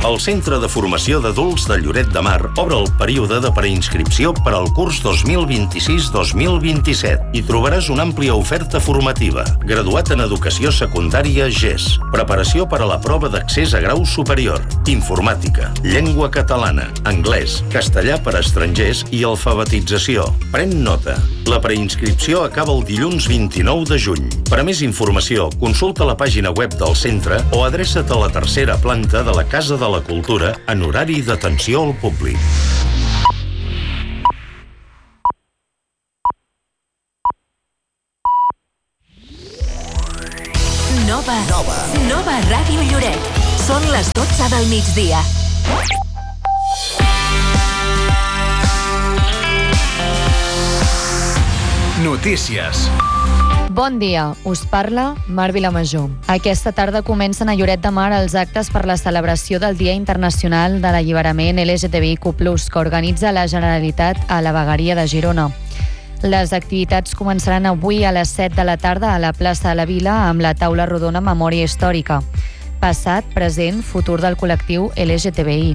El Centre de Formació d'Adults de Lloret de Mar obre el període de preinscripció per al curs 2026-2027. Hi trobaràs una àmplia oferta formativa. Graduat en Educació Secundària GES. Preparació per a la prova d'accés a grau superior. Informàtica. Llengua catalana. Anglès. Castellà per a estrangers i alfabetització. Pren nota. La preinscripció acaba el dilluns 29 de juny. Per a més informació, consulta la pàgina web del centre o adreça't a la tercera planta de la Casa de la Cultura en horari d'atenció al públic. Nova Ràdio Lloret. Són les 12 del migdia. Notícies. Bon dia, us parla Mar Vilamajor. Aquesta tarda comencen a Lloret de Mar els actes per la celebració del Dia Internacional de l'Alliberament LGTBIQ+, que organitza la Generalitat a la Vegueria de Girona. Les activitats començaran avui a les 7 de la tarda a la plaça de la Vila amb la taula rodona Memòria Històrica. Passat, present, futur del col·lectiu LGTBI.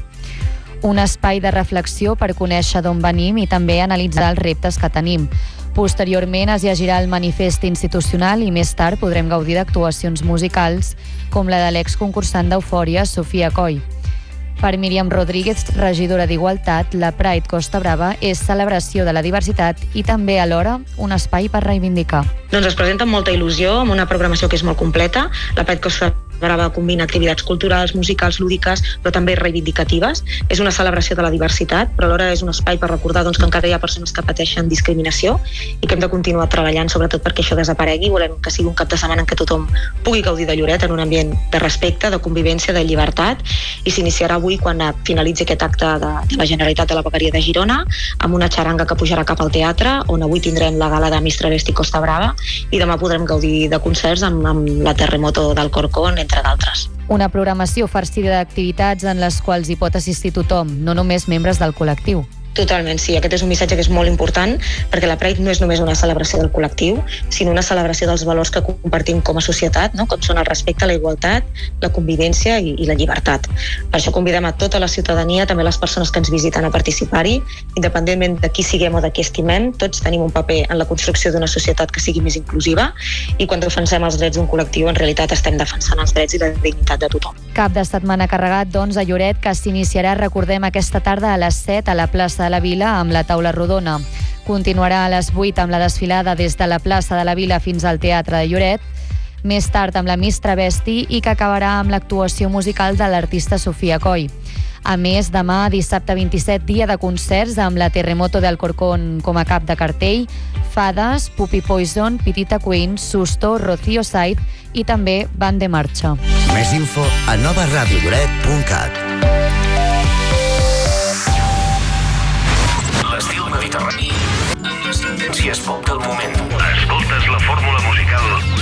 Un espai de reflexió per conèixer d'on venim i també analitzar els reptes que tenim. Posteriorment es llegirà el manifest institucional i més tard podrem gaudir d'actuacions musicals com la de l'exconcursant d'Eufòria, Sofia Coll. Per Míriam Rodríguez, regidora d'Igualtat, la Pride Costa Brava és celebració de la diversitat i també alhora un espai per reivindicar. Doncs es presenta amb molta il·lusió, amb una programació que és molt completa. La Pride Costa Brava combina activitats culturals, musicals, lúdiques, però també reivindicatives. És una celebració de la diversitat, però alhora és un espai per recordar que encara hi ha persones que pateixen discriminació i que hem de continuar treballant sobretot perquè això desaparegui. Volem que sigui un cap de setmana en què tothom pugui gaudir de Lloret en un ambient de respecte, de convivència, de llibertat, i s'iniciarà avui quan finalitzi aquest acte de la Generalitat de la Vegueria de Girona amb una xaranga que pujarà cap al teatre, on avui tindrem la gala de Miss Travesti Costa Brava i demà podrem gaudir de concerts amb la Terremoto d'Alcorcón, entre d'altres. Una programació farcida d'activitats en les quals hi pot assistir tothom, no només membres del col·lectiu. Totalment, sí. Aquest és un missatge que és molt important perquè la Pride no és només una celebració del col·lectiu, sinó una celebració dels valors que compartim com a societat, no? Com són el respecte, la igualtat, la convivència i la llibertat. Per això convidem a tota la ciutadania, també les persones que ens visiten, a participar-hi, independentment de qui siguem o de qui estimem, tots tenim un paper en la construcció d'una societat que sigui més inclusiva i quan defensem els drets d'un col·lectiu en realitat estem defensant els drets i la dignitat de tothom. Cap de setmana carregat, doncs, a Lloret, que s'iniciarà, recordem, aquesta tarda a les 7 a la plaça de la Vila amb la taula rodona. Continuarà a les 8 amb la desfilada des de la plaça de la Vila fins al Teatre de Lloret, més tard amb la Miss Travesti i que acabarà amb l'actuació musical de l'artista Sofia Coll. A més, demà, dissabte 27, dia de concerts amb la Terremoto d'Alcorcón com a cap de cartell, Fades, Puppy Poison, Petita Queen, Susto, Rocío Said i també Band de Marxa. Més info a novaradiolloret.cat.